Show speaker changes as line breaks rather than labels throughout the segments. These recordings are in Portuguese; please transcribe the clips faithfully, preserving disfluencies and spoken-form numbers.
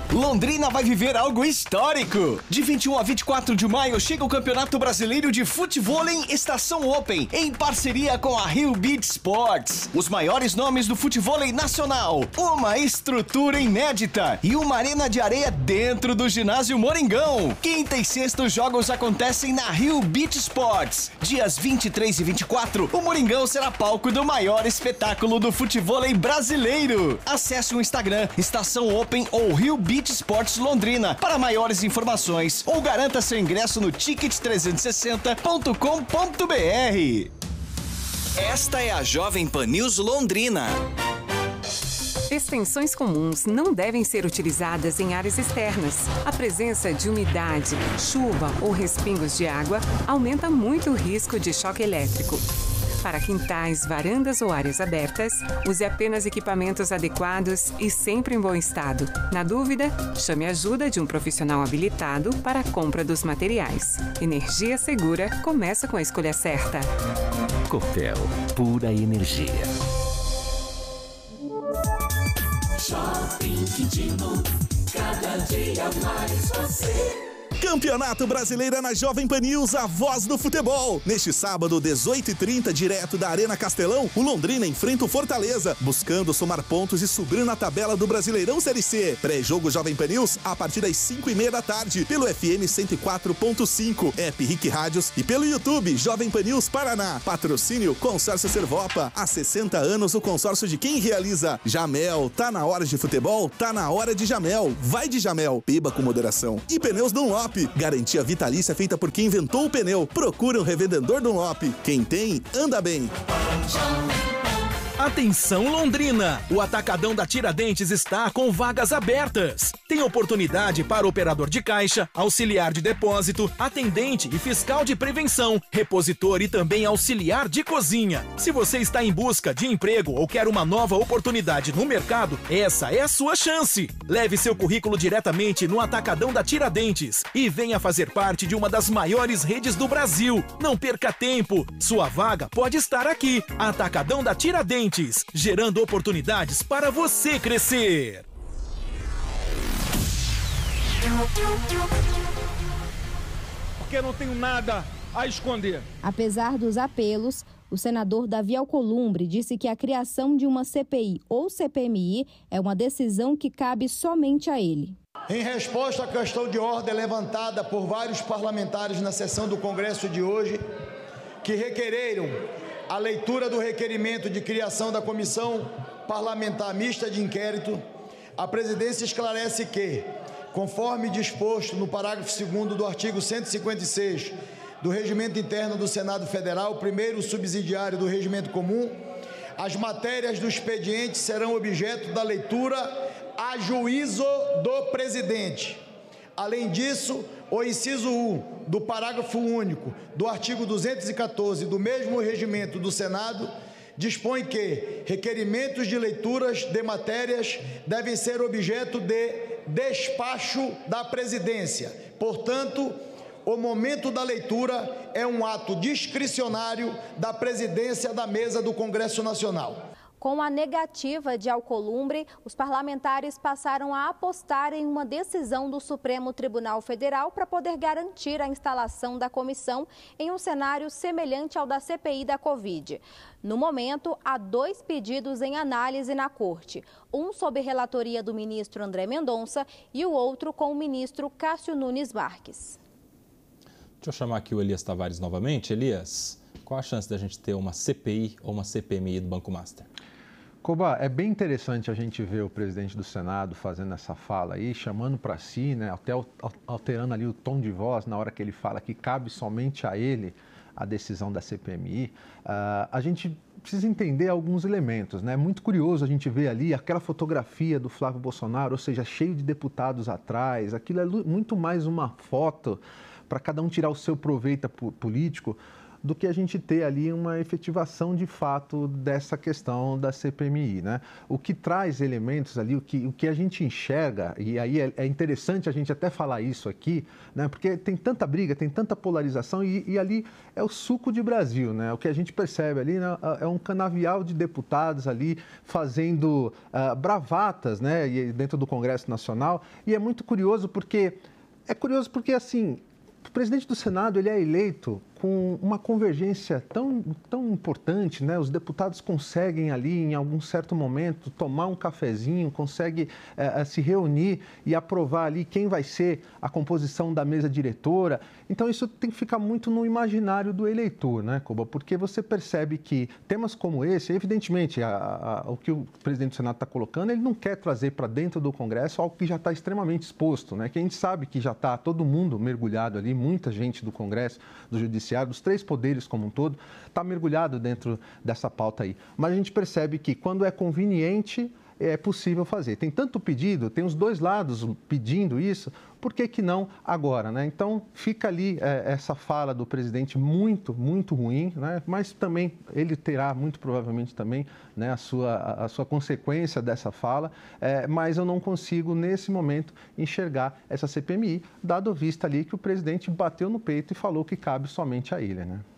Londrina vai viver algo histórico. De vinte e um a vinte e quatro de maio chega o Campeonato Brasileiro de Futevôlei Estação Open, em parceria com a Rio Beach Sports. Os maiores nomes do futevôlei nacional, uma estrutura inédita e uma arena de areia dentro do ginásio Moringão. Quinta e sexta os jogos acontecem na Rio Beach Sports. Dias vinte e três e vinte e quatro, o Moringão será palco do maior espetáculo do futevôlei brasileiro. Acesse o Instagram Estação Open ou Rio Beach Sports Londrina para maiores informações ou garanta seu ingresso no ticket trezentos e sessenta ponto com ponto br. Esta é a Jovem Pan News Londrina.
Extensões comuns não devem ser utilizadas em áreas externas. A presença de umidade, chuva ou respingos de água aumenta muito o risco de choque elétrico. Para quintais, varandas ou áreas abertas, use apenas equipamentos adequados e sempre em bom estado. Na dúvida, chame a ajuda de um profissional habilitado para a compra dos materiais. Energia segura começa com a escolha certa.
Copel, pura energia.
Shopping Quintino, cada dia mais você.
Campeonato Brasileiro na Jovem Pan News, a voz do futebol. Neste sábado, dezoito e trinta, direto da Arena Castelão, o Londrina enfrenta o Fortaleza, buscando somar pontos e subir na tabela do Brasileirão Série C. Pré-jogo Jovem Pan News, a partir das cinco e meia da tarde, pelo F M cento e quatro ponto cinco, App Rick Rádios e pelo YouTube Jovem Pan News Paraná. Patrocínio Consórcio Servopa. Há sessenta anos, o consórcio de quem realiza. Jamel, tá na hora de futebol? Tá na hora de Jamel. Vai de Jamel, beba com moderação. E Pneus Dunlop. Garantia vitalícia feita por quem inventou o pneu. Procura um revendedor Dunlop. Quem tem, anda bem.
Atenção Londrina! O Atacadão da Tiradentes está com vagas abertas. Tem oportunidade para operador de caixa, auxiliar de depósito, atendente e fiscal de prevenção, repositor e também auxiliar de cozinha. Se você está em busca de emprego ou quer uma nova oportunidade no mercado, essa é a sua chance. Leve seu currículo diretamente no Atacadão da Tiradentes e venha fazer parte de uma das maiores redes do Brasil. Não perca tempo, sua vaga pode estar aqui. Atacadão da Tiradentes, gerando oportunidades para você crescer.
Porque não tenho nada a esconder.
Apesar dos apelos, o senador Davi Alcolumbre disse que a criação de uma C P I ou C P M I é uma decisão que cabe somente a ele.
Em resposta à questão de ordem levantada por vários parlamentares na sessão do Congresso de hoje, que requereram a leitura do requerimento de criação da Comissão Parlamentar Mista de Inquérito, a presidência esclarece que, conforme disposto no parágrafo segundo do artigo cento e cinquenta e seis do Regimento Interno do Senado Federal, primeiro subsidiário do Regimento Comum, as matérias do expediente serão objeto da leitura a juízo do presidente. Além disso, o inciso um do parágrafo único do artigo duzentos e quatorze do mesmo regimento do Senado dispõe que requerimentos de leituras de matérias devem ser objeto de despacho da presidência. Portanto, o momento da leitura é um ato discricionário da presidência da mesa do Congresso Nacional.
Com a negativa de Alcolumbre, os parlamentares passaram a apostar em uma decisão do Supremo Tribunal Federal para poder garantir a instalação da comissão em um cenário semelhante ao da C P I da Covid. No momento, há dois pedidos em análise na Corte, um sob relatoria do ministro André Mendonça e o outro com o ministro Cássio Nunes Marques.
Deixa eu chamar aqui o Elias Tavares novamente. Elias, qual a chance da gente ter uma C P I ou uma C P M I do Banco Master?
Coba, é bem interessante a gente ver o presidente do Senado fazendo essa fala aí, chamando para si, né, até alterando ali o tom de voz na hora que ele fala que cabe somente a ele a decisão da C P M I. Uh, a gente precisa entender alguns elementos, né? É muito curioso a gente ver ali aquela fotografia do Flávio Bolsonaro, ou seja, cheio de deputados atrás. Aquilo é muito mais uma foto para cada um tirar o seu proveito político do que a gente ter ali uma efetivação de fato dessa questão da C P M I, né? O que traz elementos ali, o que, o que a gente enxerga, e aí é, é interessante a gente até falar isso aqui, né? Porque tem tanta briga, tem tanta polarização e, e ali é o suco de Brasil, né? O que a gente percebe ali, né, é um canavial de deputados ali fazendo uh, bravatas, né, dentro do Congresso Nacional, e é muito curioso porque, é curioso porque assim, o presidente do Senado ele é eleito com uma convergência tão, tão importante, né? Os deputados conseguem ali, em algum certo momento, tomar um cafezinho, conseguem é, se reunir e aprovar ali quem vai ser a composição da mesa diretora. Então, isso tem que ficar muito no imaginário do eleitor, né, Koba? Porque você percebe que temas como esse, evidentemente, a, a, o que o presidente do Senado está colocando, ele não quer trazer para dentro do Congresso algo que já está extremamente exposto, né? Que a gente sabe que já está todo mundo mergulhado ali, muita gente do Congresso, do Judiciário, dos três poderes como um todo, está mergulhado dentro dessa pauta aí. Mas a gente percebe que quando é conveniente, é possível fazer. Tem tanto pedido, tem os dois lados pedindo isso, por que que não agora, né? Então, fica ali é, essa fala do presidente muito, muito ruim, né? Mas também ele terá, muito provavelmente também, né, a, sua, a sua consequência dessa fala, é, mas eu não consigo, nesse momento, enxergar essa C P M I, dado vista ali que o presidente bateu no peito e falou que cabe somente a ele, né?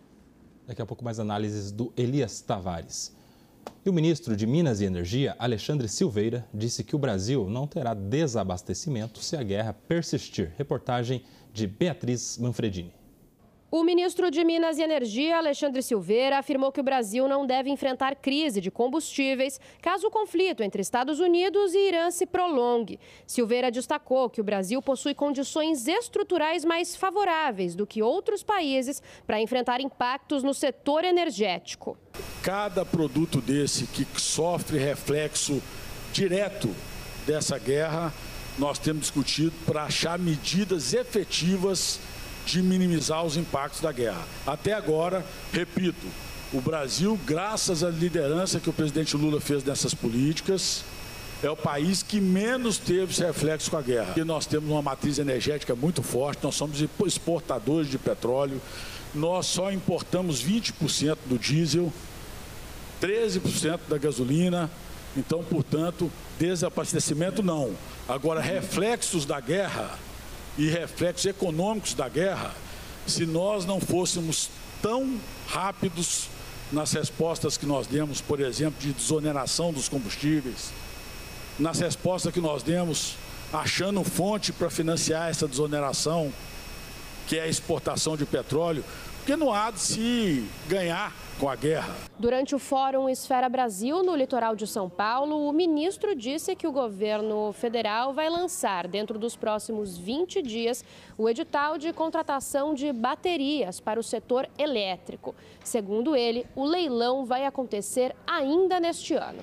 Daqui a pouco mais análises do Elias Tavares. E o ministro de Minas e Energia, Alexandre Silveira, disse que o Brasil não terá desabastecimento se a guerra persistir. Reportagem de Beatriz Manfredini.
O ministro de Minas e Energia, Alexandre Silveira, afirmou que o Brasil não deve enfrentar crise de combustíveis caso o conflito entre Estados Unidos e Irã se prolongue. Silveira destacou que o Brasil possui condições estruturais mais favoráveis do que outros países para enfrentar impactos no setor energético.
Cada produto desse que sofre reflexo direto dessa guerra, nós temos discutido para achar medidas efetivas de minimizar os impactos da guerra. Até agora, repito, o Brasil, graças à liderança que o presidente Lula fez nessas políticas, é o país que menos teve esse reflexo com a guerra. E nós temos uma matriz energética muito forte, nós somos exportadores de petróleo, nós só importamos vinte por cento do diesel, treze por cento da gasolina, então, portanto, desabastecimento não. Agora, reflexos da guerra e reflexos econômicos da guerra, se nós não fôssemos tão rápidos nas respostas que nós demos, por exemplo, de desoneração dos combustíveis, nas respostas que nós demos achando fonte para financiar essa desoneração, que é a exportação de petróleo, porque não há de se ganhar com a guerra.
Durante o Fórum Esfera Brasil, no litoral de São Paulo, o ministro disse que o governo federal vai lançar, dentro dos próximos vinte dias, o edital de contratação de baterias para o setor elétrico. Segundo ele, o leilão vai acontecer ainda neste ano.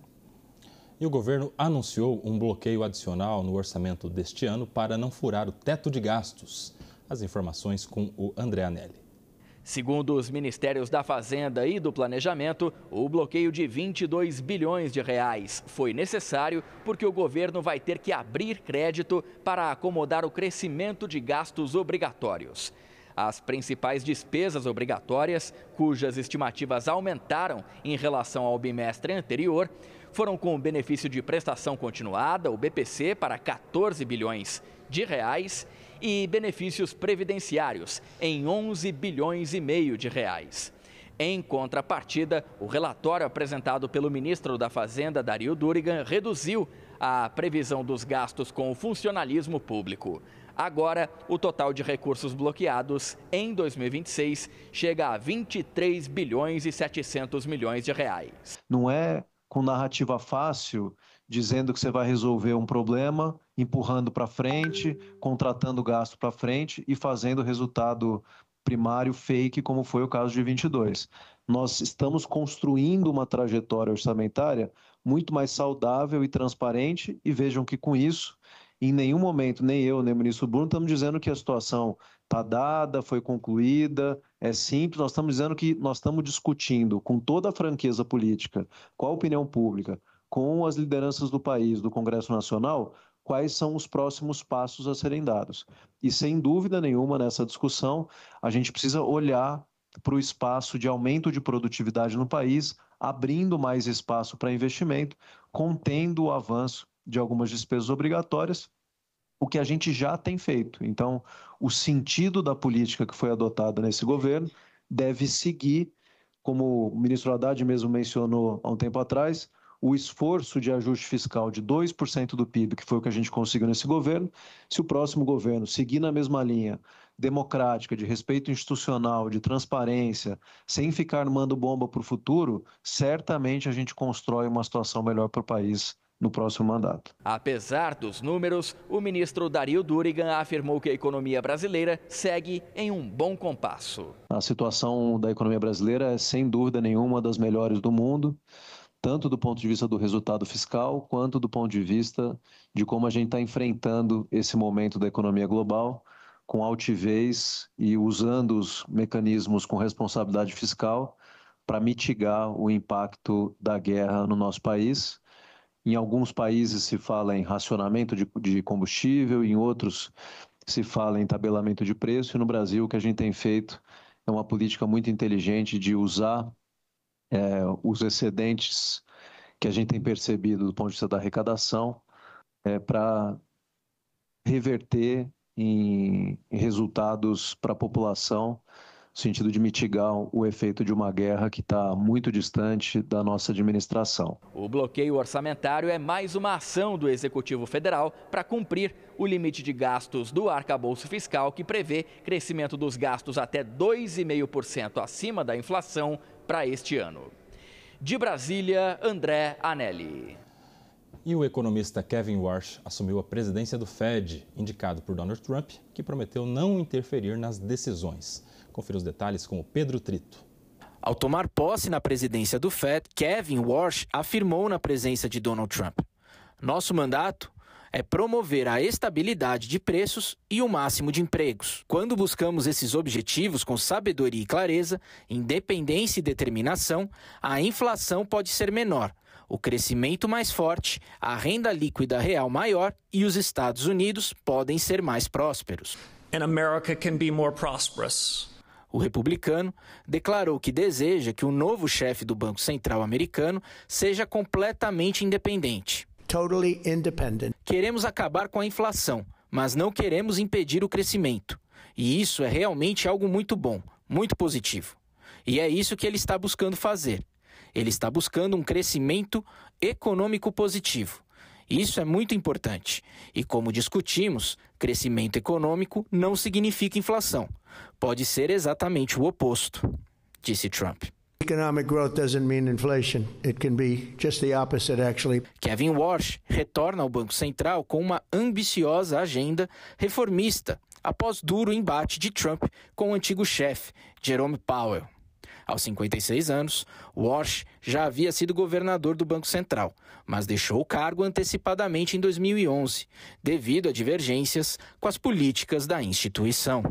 E o governo anunciou um bloqueio adicional no orçamento deste ano para não furar o teto de gastos. As informações com o André Anelli.
Segundo os Ministérios da Fazenda e do Planejamento, o bloqueio de vinte e dois bilhões de reais foi necessário porque o governo vai ter que abrir crédito para acomodar o crescimento de gastos obrigatórios. As principais despesas obrigatórias, cujas estimativas aumentaram em relação ao bimestre anterior, foram com o benefício de prestação continuada, o B P C, para quatorze bilhões de reais, e benefícios previdenciários em onze bilhões e meio de reais. Em contrapartida, o relatório apresentado pelo ministro da Fazenda, Dario Durigan, reduziu a previsão dos gastos com o funcionalismo público. Agora, o total de recursos bloqueados em dois mil e vinte e seis chega a vinte e três bilhões e setecentos milhões de reais.
Não é com narrativa fácil, dizendo que você vai resolver um problema, empurrando para frente, contratando gasto para frente e fazendo resultado primário fake, como foi o caso de vinte e dois. Nós estamos construindo uma trajetória orçamentária muito mais saudável e transparente, e vejam que com isso, em nenhum momento, nem eu, nem o ministro Bruno, estamos dizendo que a situação está dada, foi concluída, é simples. Nós estamos dizendo que nós estamos discutindo com toda a franqueza política, com a opinião pública, com as lideranças do país, do Congresso Nacional, quais são os próximos passos a serem dados. E, sem dúvida nenhuma, nessa discussão, a gente precisa olhar para o espaço de aumento de produtividade no país, abrindo mais espaço para investimento, contendo o avanço de algumas despesas obrigatórias, o que a gente já tem feito. Então, o sentido da política que foi adotada nesse governo deve seguir, como o ministro Haddad mesmo mencionou há um tempo atrás, o esforço de ajuste fiscal de dois por cento do P I B, que foi o que a gente conseguiu nesse governo. Se o próximo governo seguir na mesma linha democrática, de respeito institucional, de transparência, sem ficar mando bomba para o futuro, certamente a gente constrói uma situação melhor para o país no próximo mandato.
Apesar dos números, o ministro Dario Durigan afirmou que a economia brasileira segue em um bom compasso.
A situação da economia brasileira é, sem dúvida nenhuma, das melhores do mundo, tanto do ponto de vista do resultado fiscal, quanto do ponto de vista de como a gente está enfrentando esse momento da economia global, com altivez e usando os mecanismos com responsabilidade fiscal para mitigar o impacto da guerra no nosso país. Em alguns países se fala em racionamento de, de combustível, em outros se fala em tabelamento de preço, e no Brasil o que a gente tem feito é uma política muito inteligente de usar é, os excedentes que a gente tem percebido do ponto de vista da arrecadação é, para reverter em, em resultados para a população, no sentido de mitigar o efeito de uma guerra que está muito distante da nossa administração.
O bloqueio orçamentário é mais uma ação do Executivo Federal para cumprir o limite de gastos do arcabouço fiscal, que prevê crescimento dos gastos até dois vírgula cinco por cento acima da inflação para este ano. De Brasília, André Anelli.
E o economista Kevin Warsh assumiu a presidência do Fed, indicado por Donald Trump, que prometeu não interferir nas decisões. Confira os detalhes com o Pedro Trito.
Ao tomar posse na presidência do Fed, Kevin Warsh afirmou na presença de Donald Trump: nosso mandato é promover a estabilidade de preços e o máximo de empregos. Quando buscamos esses objetivos com sabedoria e clareza, independência e determinação, a inflação pode ser menor, o crescimento mais forte, a renda líquida real maior e os Estados Unidos podem ser mais prósperos.
And America can be more prosperous.
O republicano declarou que deseja que o novo chefe do Banco Central americano seja completamente independente.
Totally independent.
Queremos acabar com a inflação, mas não queremos impedir o crescimento. E isso é realmente algo muito bom, muito positivo. E é isso que ele está buscando fazer. Ele está buscando um crescimento econômico positivo. Isso é muito importante. E como discutimos, crescimento econômico não significa inflação. Pode ser exatamente o oposto, disse Trump.
Economic growth doesn't mean inflation. It can be just the opposite, actually.
Kevin Warsh retorna ao Banco Central com uma ambiciosa agenda reformista, após duro embate de Trump com o antigo chefe, Jerome Powell. Aos cinquenta e seis anos, Warsh já havia sido governador do Banco Central, mas deixou o cargo antecipadamente em dois mil e onze, devido a divergências com as políticas da instituição.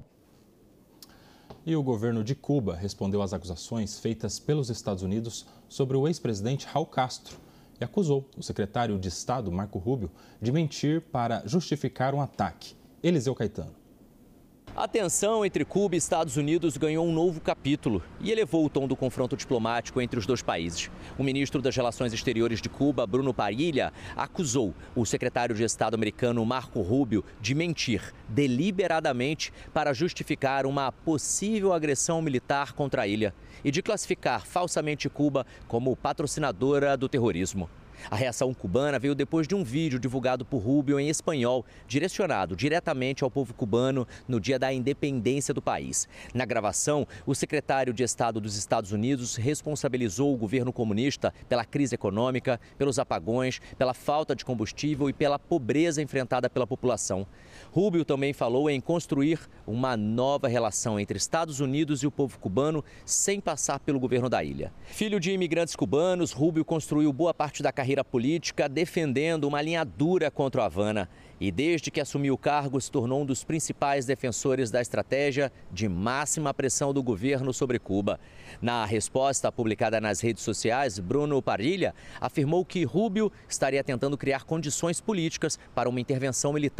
E o governo de Cuba respondeu às acusações feitas pelos Estados Unidos sobre o ex-presidente Raul Castro e acusou o secretário de Estado, Marco Rubio, de mentir para justificar um ataque. Eliseu Caetano.
A tensão entre Cuba e Estados Unidos ganhou um novo capítulo e elevou o tom do confronto diplomático entre os dois países. O ministro das Relações Exteriores de Cuba, Bruno Parilla, acusou o secretário de Estado americano Marco Rubio de mentir deliberadamente para justificar uma possível agressão militar contra a ilha e de classificar falsamente Cuba como patrocinadora do terrorismo. A reação cubana veio depois de um vídeo divulgado por Rubio em espanhol, direcionado diretamente ao povo cubano no dia da independência do país. Na gravação, o secretário de Estado dos Estados Unidos responsabilizou o governo comunista pela crise econômica, pelos apagões, pela falta de combustível e pela pobreza enfrentada pela população. Rubio também falou em construir uma nova relação entre Estados Unidos e o povo cubano sem passar pelo governo da ilha. Filho de imigrantes cubanos, Rubio construiu boa parte da carreira política defendendo uma linha dura contra a Havana e desde que assumiu o cargo se tornou um dos principais defensores da estratégia de máxima pressão do governo sobre Cuba. Na resposta publicada nas redes sociais, Bruno Parilla afirmou que Rubio estaria tentando criar condições políticas para uma intervenção militar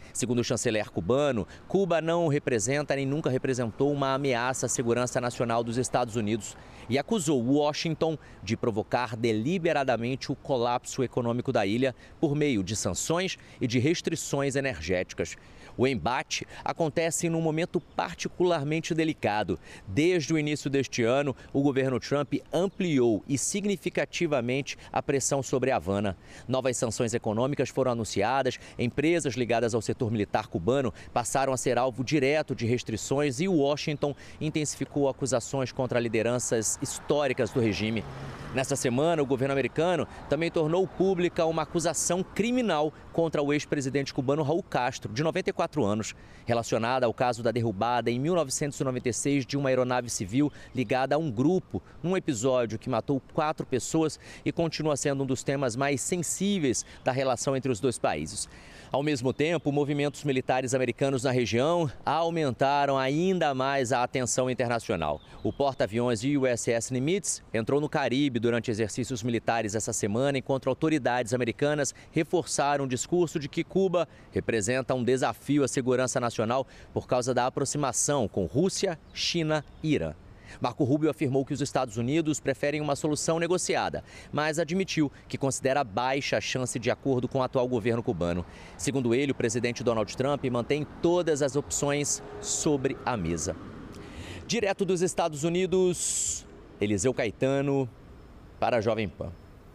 Segundo o chanceler cubano, Cuba não representa nem nunca representou uma ameaça à segurança nacional dos Estados Unidos e acusou Washington de provocar deliberadamente o colapso econômico da ilha por meio de sanções e de restrições energéticas. O embate acontece num momento particularmente delicado. Desde o início deste ano, o governo Trump ampliou e significativamente a pressão sobre Havana. Novas sanções econômicas foram anunciadas, empresas ligadas ao setor militar cubano passaram a ser alvo direto de restrições e Washington intensificou acusações contra lideranças históricas do regime. Nesta semana, o governo americano também tornou pública uma acusação criminal contra o ex-presidente cubano Raul Castro, de noventa e quatro anos, relacionada ao caso da derrubada em mil novecentos e noventa e seis de uma aeronave civil ligada a um grupo, num episódio que matou quatro pessoas e continua sendo um dos temas mais sensíveis da relação entre os dois países. Ao mesmo tempo, movimentos militares americanos na região aumentaram ainda mais a atenção internacional. O porta-aviões U S S Nimitz entrou no Caribe durante exercícios militares essa semana, enquanto autoridades americanas reforçaram o discurso de que Cuba representa um desafio à segurança nacional por causa da aproximação com Rússia, China e Irã. Marco Rubio afirmou que os Estados Unidos preferem uma solução negociada, mas admitiu que considera baixa a chance de acordo com o atual governo cubano. Segundo ele, o presidente Donald Trump mantém todas as opções sobre a mesa. Direto dos Estados Unidos, Eliseu Caetano para a Jovem Pan.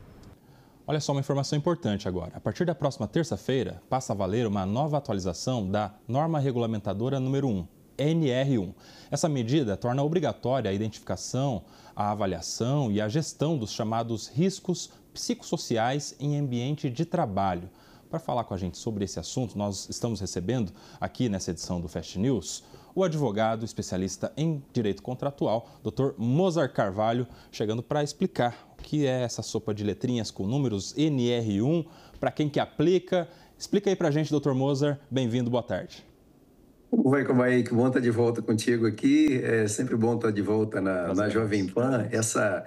Olha só uma informação importante agora. A partir da próxima terça-feira, passa a valer uma nova atualização da norma regulamentadora número um. N R um. Essa medida torna obrigatória a identificação, a avaliação e a gestão dos chamados riscos psicossociais em ambiente de trabalho. Para falar com a gente sobre esse assunto, nós estamos recebendo aqui nessa edição do Fast News o advogado especialista em direito contratual, doutor Mozart Carvalho, chegando para explicar o que é essa sopa de letrinhas com números N R um, para quem que aplica. Explica aí para a gente, doutor Mozart. Bem-vindo, boa tarde.
Como vai, como vai? Que bom estar de volta contigo aqui. É sempre bom estar de volta na, na Jovem Pan. Essa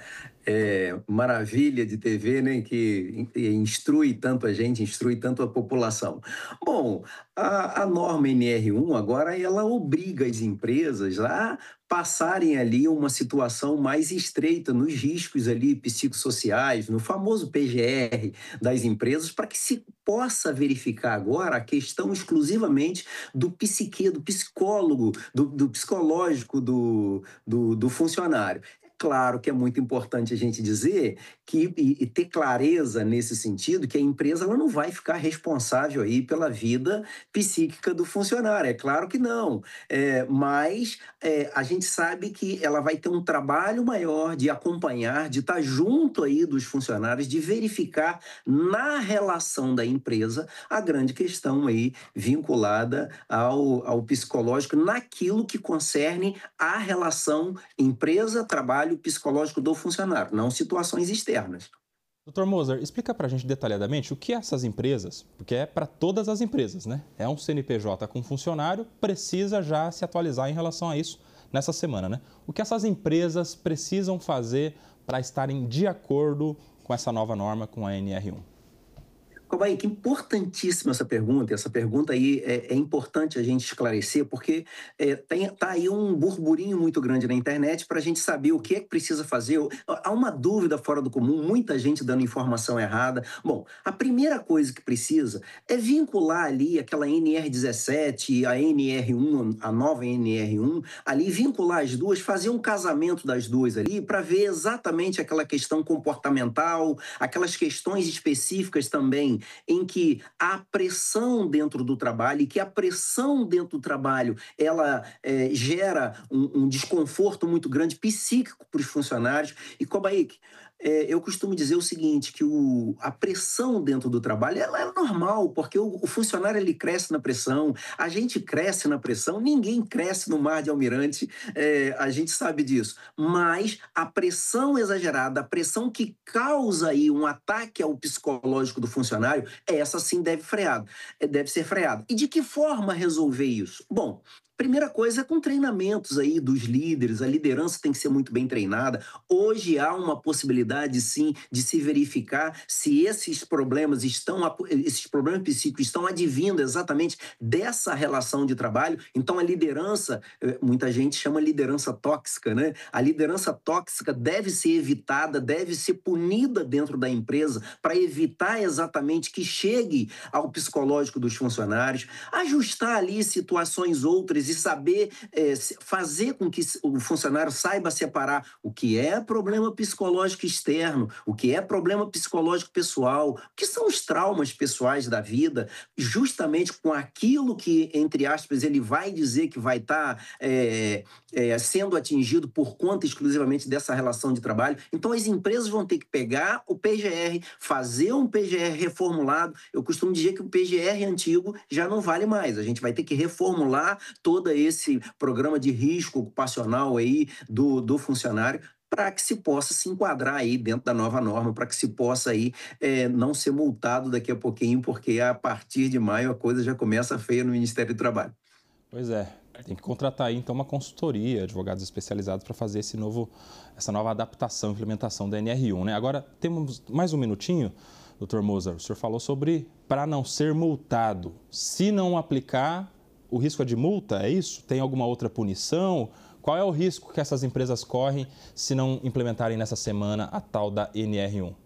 é, maravilha de T V, né, que instrui tanto a gente, instrui tanto a população. Bom, a, a norma N R um agora ela obriga as empresas a passarem ali uma situação mais estreita nos riscos ali psicossociais, no famoso P G R das empresas, para que se possa verificar agora a questão exclusivamente do psique, do psicólogo, do, do psicológico do, do, do funcionário. Claro que é muito importante a gente dizer que, e, e ter clareza nesse sentido, que a empresa ela não vai ficar responsável aí pela vida psíquica do funcionário. É claro que não. É, mas é, a gente sabe que ela vai ter um trabalho maior de acompanhar, de estar junto aí dos funcionários, de verificar na relação da empresa a grande questão aí vinculada ao, ao psicológico, naquilo que concerne a relação empresa-trabalho psicológico do funcionário, não situações externas.
doutor Mozart, explica para a gente detalhadamente o que essas empresas, porque é para todas as empresas, né? É um C N P J com funcionário, precisa já se atualizar em relação a isso nessa semana, né? O que essas empresas precisam fazer para estarem de acordo com essa nova norma, com a N R um?
Cobaí, que importantíssima essa pergunta. Essa pergunta aí é, é importante a gente esclarecer, porque é, tem, tá aí um burburinho muito grande na internet para a gente saber o que é que precisa fazer. Há uma dúvida fora do comum, muita gente dando informação errada. Bom, a primeira coisa que precisa é vincular ali aquela N R dezessete, a N R um, a nova N R um, ali vincular as duas, fazer um casamento das duas ali para ver exatamente aquela questão comportamental, aquelas questões específicas também em que a pressão dentro do trabalho e que a pressão dentro do trabalho ela é, gera um, um desconforto muito grande psíquico para os funcionários. E, Kobaik, é, eu costumo dizer o seguinte, que o, a pressão dentro do trabalho ela é normal, porque o, o funcionário ele cresce na pressão, a gente cresce na pressão, ninguém cresce no mar de almirante, é, a gente sabe disso. Mas a pressão exagerada, a pressão que causa aí um ataque ao psicológico do funcionário, essa sim deve, freado, deve ser freada. E de que forma resolver isso? Bom, Primeira coisa é com treinamentos aí dos líderes, a liderança tem que ser muito bem treinada. Hoje há uma possibilidade, sim, de se verificar se esses problemas estão, esses problemas psíquicos estão advindo exatamente dessa relação de trabalho. Então a liderança, muita gente chama liderança tóxica, né? A liderança tóxica deve ser evitada, deve ser punida dentro da empresa para evitar exatamente que chegue ao psicológico dos funcionários, ajustar ali situações outras e saber é, fazer com que o funcionário saiba separar o que é problema psicológico externo, o que é problema psicológico pessoal, o que são os traumas pessoais da vida, justamente com aquilo que, entre aspas, ele vai dizer que vai estar tá, é, é, sendo atingido por conta exclusivamente dessa relação de trabalho. Então as empresas vão ter que pegar o P G R, fazer um P G R reformulado. Eu costumo dizer que o P G R antigo já não vale mais. A gente vai ter que reformular todo esse programa de risco ocupacional aí do, do funcionário para que se possa se enquadrar aí dentro da nova norma, para que se possa aí é, não ser multado daqui a pouquinho, porque a partir de maio a coisa já começa feia no Ministério do Trabalho.
Pois é, tem que contratar aí então uma consultoria, advogados especializados para fazer esse novo, essa nova adaptação, implementação da N R um, né? Agora temos mais um minutinho. doutor Moser, o senhor falou sobre para não ser multado. Se não aplicar, o risco é de multa, é isso? Tem alguma outra punição? Qual é o risco que essas empresas correm se não implementarem nessa semana a tal da N R um?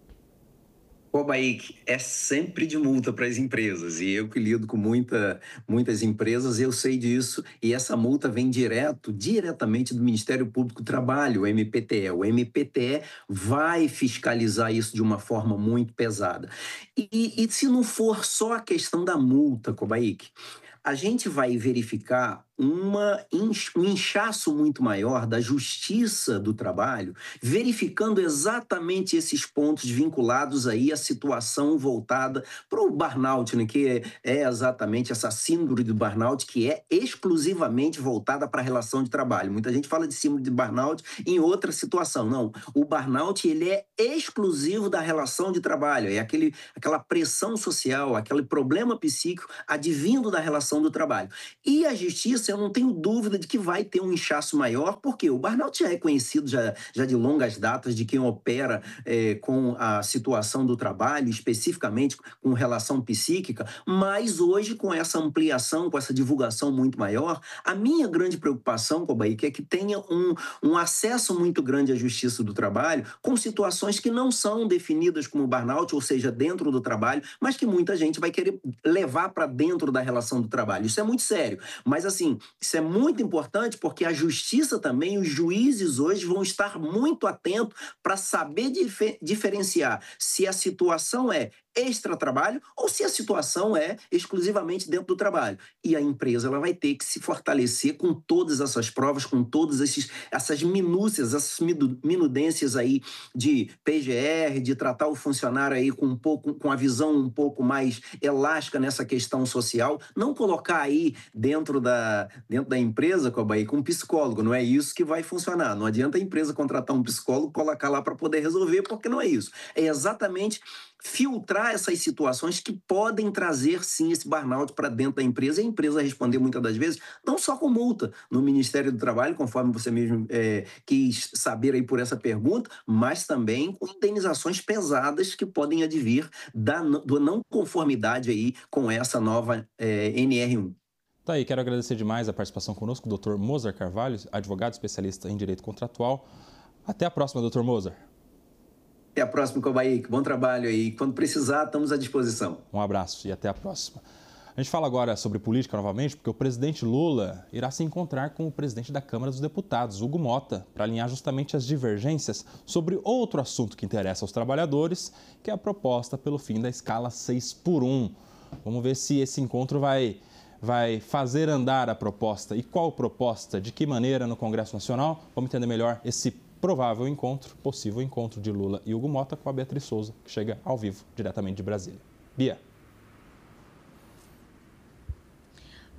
Ô, Baik, é sempre de multa para as empresas. E eu que lido com muita, muitas empresas, eu sei disso. E essa multa vem direto, diretamente do Ministério Público do Trabalho, o M P T E. O M P T E vai fiscalizar isso de uma forma muito pesada. E, e se não for só a questão da multa, Kobaik, a gente vai verificar uma, um inchaço muito maior da Justiça do Trabalho, verificando exatamente esses pontos vinculados aí à situação voltada para o burnout, né, que é, é exatamente essa síndrome do burnout, que é exclusivamente voltada para a relação de trabalho. Muita gente fala de síndrome de burnout em outra situação. Não, o burnout ele é exclusivo da relação de trabalho, é aquele, aquela pressão social, aquele problema psíquico advindo da relação do trabalho. E a Justiça, eu não tenho dúvida de que vai ter um inchaço maior, porque o burnout já é conhecido já, já de longas datas de quem opera é, com a situação do trabalho, especificamente com relação psíquica, mas hoje com essa ampliação, com essa divulgação muito maior, a minha grande preocupação, Kobaik, é que tenha um, um acesso muito grande à Justiça do Trabalho com situações que não são definidas como burnout, ou seja, dentro do trabalho, mas que muita gente vai querer levar para dentro da relação do trabalho. Isso é muito sério, mas assim, isso é muito importante porque a Justiça também, os juízes hoje vão estar muito atentos para saber dif- diferenciar se a situação é extra-trabalho ou se a situação é exclusivamente dentro do trabalho. E a empresa ela vai ter que se fortalecer com todas essas provas, com todas esses, essas minúcias, essas minudências aí de P G R, de tratar o funcionário aí com, um pouco, com a visão um pouco mais elástica nessa questão social, não colocar aí dentro da, dentro da empresa, Kobaik, com um psicólogo, não é isso que vai funcionar. Não adianta a empresa contratar um psicólogo, colocar lá para poder resolver, porque não é isso. É exatamente filtrar essas situações que podem trazer, sim, esse burnout para dentro da empresa e a empresa responder muitas das vezes, não só com multa no Ministério do Trabalho, conforme você mesmo é, quis saber aí por essa pergunta, mas também com indenizações pesadas que podem advir da, da não conformidade aí com essa nova é, N R um.
Tá aí, quero agradecer demais a participação conosco, o doutor Moser Carvalho, advogado especialista em direito contratual. Até a próxima, doutor Moser.
Até a próxima, Kobaik. Bom trabalho aí. Quando precisar, estamos à disposição.
Um abraço e até a próxima. A gente fala agora sobre política novamente, porque o presidente Lula irá se encontrar com o presidente da Câmara dos Deputados, Hugo Motta, para alinhar justamente as divergências sobre outro assunto que interessa aos trabalhadores, que é a proposta pelo fim da escala seis por um. Vamos ver se esse encontro vai, vai fazer andar a proposta. E qual proposta? De que maneira no Congresso Nacional? Vamos entender melhor esse provável encontro, possível encontro de Lula e Hugo Motta com a Beatriz Souza, que chega ao vivo, diretamente de Brasília. Bia.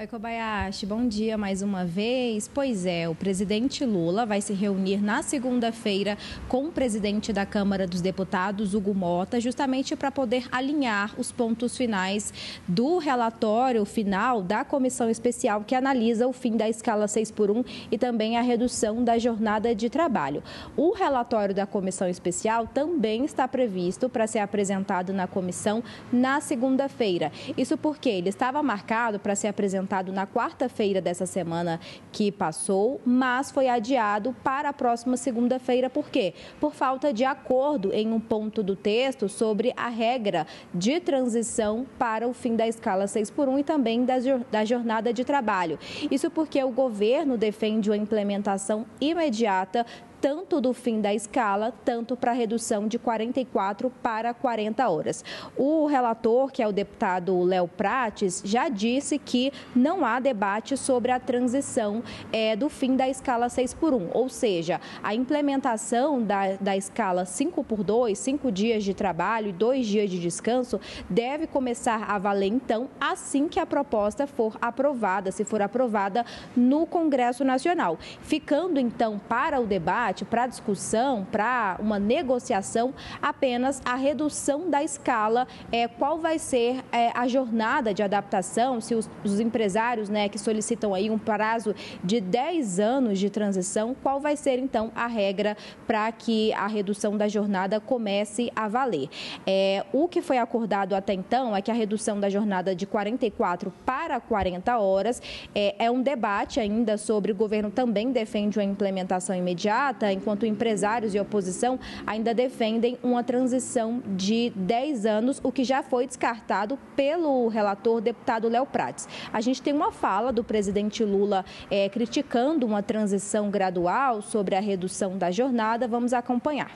Oi, Kobayashi, bom dia mais uma vez. Pois é, o presidente Lula vai se reunir na segunda-feira com o presidente da Câmara dos Deputados, Hugo Mota, justamente para poder alinhar os pontos finais do relatório final da comissão especial que analisa o fim da escala seis por um e também a redução da jornada de trabalho. O relatório da comissão especial também está previsto para ser apresentado na comissão na segunda-feira. Isso porque ele estava marcado para ser apresentado na quarta-feira dessa semana que passou, mas foi adiado para a próxima segunda-feira. Por quê? Por falta de acordo em um ponto do texto sobre a regra de transição para o fim da escala seis por um e também da jornada de trabalho. Isso porque o governo defende uma implementação imediata tanto do fim da escala, tanto para a redução de quarenta e quatro para quarenta horas. O relator, que é o deputado Léo Prates, já disse que não há debate sobre a transição é, do fim da escala seis por um, ou seja, a implementação da, da escala cinco por dois, cinco dias de trabalho e dois dias de descanso, deve começar a valer, então, assim que a proposta for aprovada, se for aprovada no Congresso Nacional. Ficando, então, para o debate, para discussão, para uma negociação, apenas a redução da escala, é, qual vai ser é, a jornada de adaptação, se os, os empresários, né, que solicitam aí um prazo de dez anos de transição, qual vai ser então a regra para que a redução da jornada comece a valer. É, o que foi acordado até então é que a redução da jornada de quarenta e quatro para quarenta horas é, é um debate ainda sobre o governo também defende uma implementação imediata, enquanto empresários e oposição ainda defendem uma transição de dez anos, o que já foi descartado pelo relator deputado Léo Prates. A gente tem uma fala do presidente Lula é, criticando uma transição gradual sobre a redução da jornada. Vamos acompanhar.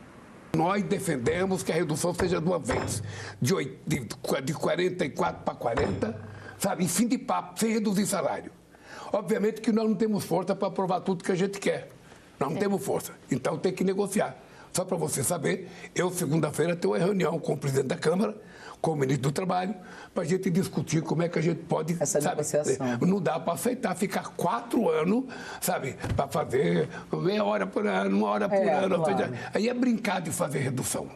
Nós defendemos que a redução seja de uma vez, de, de quarenta e quatro para quarenta, sabe, em fim de papo, sem reduzir salário. Obviamente que nós não temos força para aprovar tudo que a gente quer. Nós não é. temos força, então tem que negociar. Só para você saber, eu segunda-feira tenho uma reunião com o presidente da Câmara, com o ministro do Trabalho, para a gente discutir como é que a gente pode... Essa sabe, negociação. Não dá para aceitar ficar quatro anos, sabe, para fazer meia hora por ano, uma hora por é, ano. Claro. Seja, aí é brincar de fazer redução.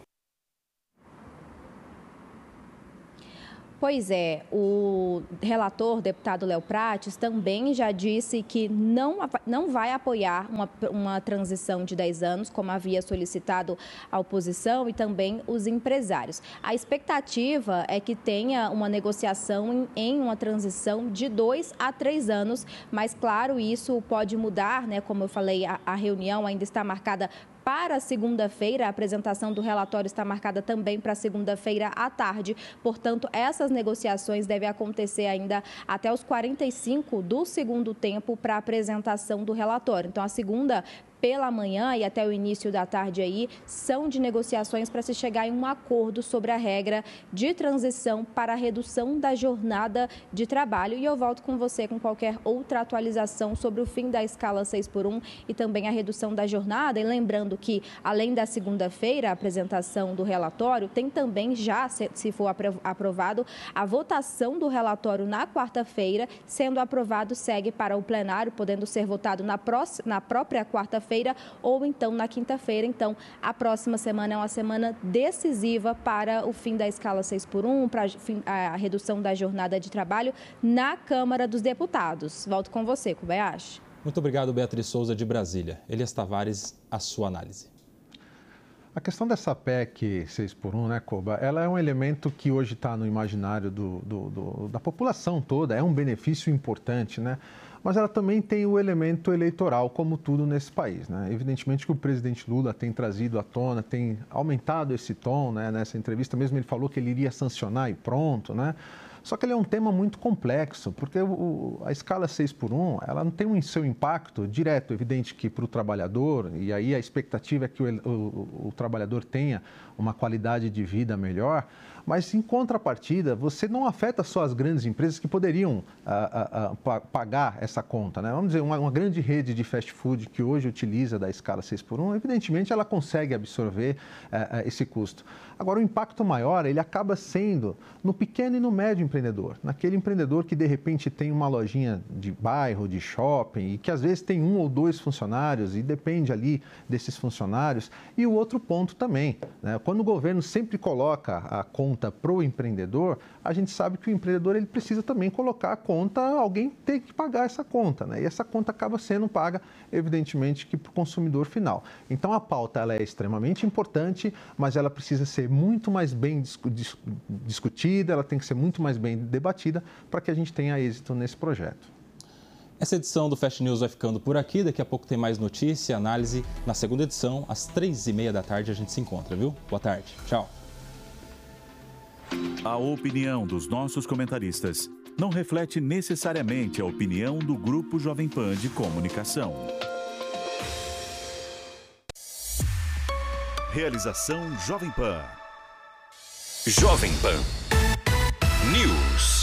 Pois é, o relator, deputado Léo Prates, também já disse que não, não vai apoiar uma, uma transição de dez anos, como havia solicitado a oposição e também os empresários. A expectativa é que tenha uma negociação em, em uma transição de dois a três anos, mas, claro, isso pode mudar, né? Como eu falei, a, a reunião ainda está marcada para segunda-feira. A apresentação do relatório está marcada também para segunda-feira à tarde. Portanto, essas negociações devem acontecer ainda até os quarenta e cinco do segundo tempo para a apresentação do relatório. Então, a segunda pela manhã e até o início da tarde aí, são de negociações para se chegar em um acordo sobre a regra de transição para a redução da jornada de trabalho. E eu volto com você com qualquer outra atualização sobre o fim da escala seis por um e também a redução da jornada. E lembrando que, além da segunda-feira, a apresentação do relatório, tem também já, se for aprovado, a votação do relatório na quarta-feira. Sendo aprovado, segue para o plenário, podendo ser votado na, próxima, na própria quarta-feira ou então na quinta-feira. Então, a próxima semana é uma semana decisiva para o fim da escala seis por um, para a redução da jornada de trabalho na Câmara dos Deputados. Volto com você, Kobayashi.
Muito obrigado, Beatriz Souza, de Brasília. Elias Tavares, a sua análise.
A questão dessa P E C seis por um, né, Koba, ela é um elemento que hoje está no imaginário do, do, do, da população toda, é um benefício importante, né? Mas ela também tem o elemento eleitoral, como tudo nesse país, né? Evidentemente que o presidente Lula tem trazido à tona, tem aumentado esse tom, né? Nessa entrevista mesmo ele falou que ele iria sancionar e pronto, né? Só que ele é um tema muito complexo, porque o, a escala seis por um, ela não tem um seu impacto direto, evidente que para o trabalhador, e aí a expectativa é que o, o, o trabalhador tenha uma qualidade de vida melhor, Mas, em contrapartida, você não afeta só as grandes empresas que poderiam ah, ah, ah, pagar essa conta, né? Vamos dizer, uma, uma grande rede de fast food que hoje utiliza da escala seis por um, evidentemente ela consegue absorver ah, esse custo. Agora, o impacto maior, ele acaba sendo no pequeno e no médio empreendedor, naquele empreendedor que, de repente, tem uma lojinha de bairro, de shopping, e que, às vezes, tem um ou dois funcionários e depende ali desses funcionários. E o outro ponto também, né? Quando o governo sempre coloca a conta para o empreendedor, a gente sabe que o empreendedor ele precisa também colocar a conta, alguém tem que pagar essa conta, né? E essa conta acaba sendo paga, evidentemente, que para o consumidor final. Então, a pauta ela é extremamente importante, mas ela precisa ser muito mais bem discutida, ela tem que ser muito mais bem debatida para que a gente tenha êxito nesse projeto.
Essa edição do Fast News vai ficando por aqui. Daqui a pouco tem mais notícia e análise na segunda edição. Às três e meia da tarde a gente se encontra, viu? Boa tarde. Tchau.
A opinião dos nossos comentaristas não reflete necessariamente a opinião do Grupo Jovem Pan de Comunicação. Realização Jovem Pan.
Jovem Pan News.